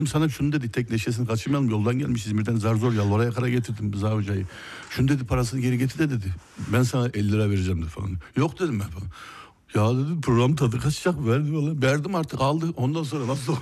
Sana şunu dedi, tek neşesini kaçırmayalım, yoldan gelmiş İzmir'den, zar zor yalvara yakara getirdim Rıza Hoca'yı. Şunu dedi, parasını geri getir de dedi. Ben sana 50 lira vereceğim dedi falan. Yok dedim ben falan. Ya dedim, program tadı kaçacak, verdi falan. Verdim artık, aldı. Ondan sonra nasıl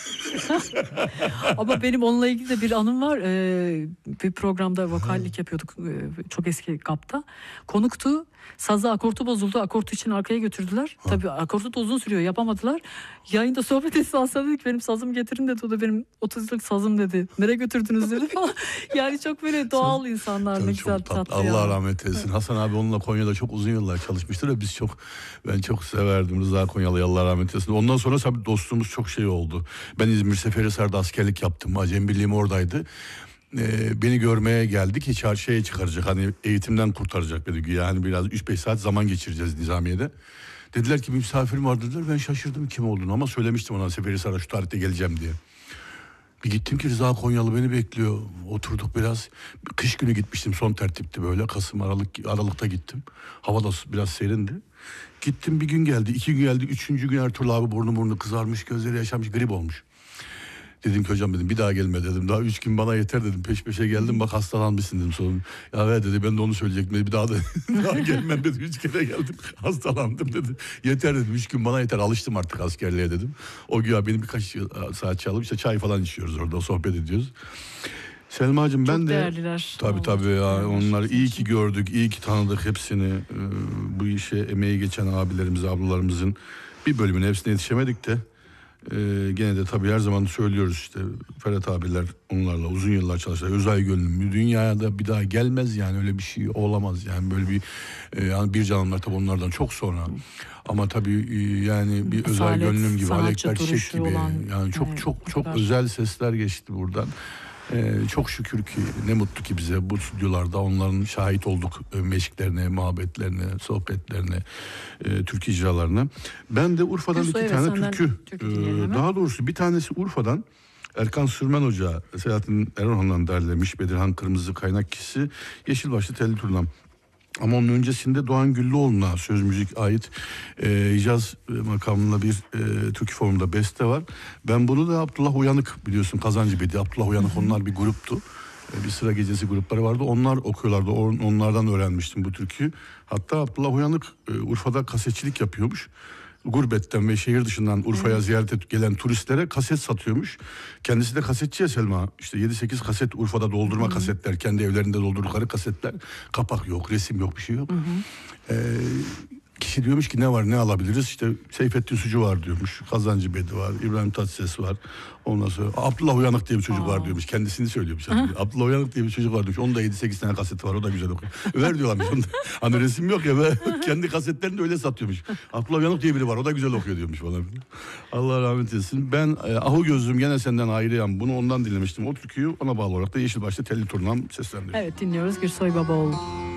Ama benim onunla ilgili de bir anım var. Bir programda vokallik yapıyorduk. Çok eski GAP'ta. Konuktu. Sazda akortu bozuldu. Akortu için arkaya götürdüler. Tabii akortu da uzun sürüyor. Yapamadılar. Yayında sohbet esnasında dedik, benim sazımı getirin dedi. O da benim 30 yıllık sazım dedi. Nereye götürdünüz dedi falan. Yani çok böyle doğal insanlar. Ne güzel, tatlı. Allah rahmet eylesin. Hasan abi onunla Konya'da çok uzun yıllar çalışmıştır ve ben çok severdim Rıza Konyalı'yı, Allah rahmet eylesin. Ondan sonra tabii dostluğumuz çok şey oldu. Ben İzmir Seferihisar'da askerlik yaptım. Acem Birliği'm oradaydı. Beni görmeye geldi ki çarşıya çıkaracak, hani eğitimden kurtaracak beni güya, hani biraz 3-5 saat zaman geçireceğiz Nizamiye'de. Dediler ki bir misafirim var dediler. Ben şaşırdım kim olduğunu, ama söylemiştim ona Seferihisar'a şu tarihte geleceğim diye. Bir gittim ki Rıza Konyalı beni bekliyor. Oturduk biraz. Kış günü gitmiştim, son tertipti böyle. Kasım Aralık'ta gittim. Hava da biraz serindi. Gittim, bir gün geldi, 2 gün geldi, 3. gün Ertuğrul abi burnu kızarmış, gözleri yaşarmış, grip olmuş. Dedim ki hocam dedim, bir daha gelme dedim. Daha 3 gün bana yeter dedim. Peş peşe geldim, bak hastalanmışsın dedim sonra. Ya evet dedi, ben de onu söyleyecektim. Bir daha da daha gelmem dedi. 3 kere geldim, hastalandım dedi. Yeter dedim, 3 gün bana yeter, alıştım artık askerliğe dedim. O güya beni birkaç saat çalıp işte çay falan içiyoruz orada, sohbet ediyoruz. Selma'cığım ben de değerliler. tabii ya, onları iyi ki gördük, iyi ki tanıdık hepsini. Bu işe emeği geçen abilerimiz, ablalarımızın bir bölümüne, hepsine yetişemedik de. Gene de tabii her zaman söylüyoruz işte, Ferhat abiler onlarla uzun yıllar çalıştılar. Özay Gönlüm dünyaya da bir daha gelmez yani, öyle bir şey olamaz yani, böyle bir yani bir canlılar tabii onlardan çok sonra. Ama tabii yani bir Özay Gönlüm gibi, Alekber Çiçek gibi yani çok özel sesler geçti buradan. Çok şükür ki, ne mutlu ki bize bu stüdyolarda onların şahit olduk meşklerine, muhabbetlerine, sohbetlerine, türkü icralarına. Ben de Urfa'dan iki tane türkü daha doğrusu bir tanesi Urfa'dan Erkan Sürmen Hoca, Selahattin Erhan'dan derlemiş, Bedirhan Kırmızı Kaynak Kişisi, Yeşilbaşlı Telli Turnam. Ama onun öncesinde Doğan Güllüoğlu'na söz müzik ait Hicaz makamında bir türkü formunda beste var. Ben bunu da Abdullah Uyanık, biliyorsun Kazancı Bedi, Abdullah Uyanık, onlar bir gruptu. Bir sıra gecesi grupları vardı. Onlar okuyorlardı. Onlardan öğrenmiştim bu türküyü. Hatta Abdullah Uyanık Urfa'da kasetçilik yapıyormuş. Gurbetten ve şehir dışından Urfa'ya ziyarete gelen turistlere kaset satıyormuş. Kendisi de kasetçi ya Selma. İşte 7-8 kaset Urfa'da doldurma kasetler. Kendi evlerinde doldurdukları kasetler. Kapak yok, resim yok, bir şey yok. Kişi diyormuş ki ne var, ne alabiliriz? İşte Seyfettin Sucu var diyormuş. Kazancı Bedi var. İbrahim Tatlıses var. Ondan sonra Abdullah Uyanık diye bir çocuk var diyormuş. Kendisini söylüyormuş. Abdullah Uyanık diye bir çocuk var diyormuş. Onun da 7-8 tane kaseti var. O da güzel okuyor. Ver diyorlarmış. Hani resim yok ya. Kendi kasetlerini de öyle satıyormuş. Abdullah Uyanık diye biri var. O da güzel okuyor diyormuş falan. Allah rahmet eylesin. Ben Ahu Gözlüm Gene Senden Ayrıyam. Bunu ondan dinlemiştim. O türküyü ona bağlı olarak da Yeşilbaşlı Telli Turnam seslendiriyor. Evet, dinliyoruz Gürsoy Babaoğlu.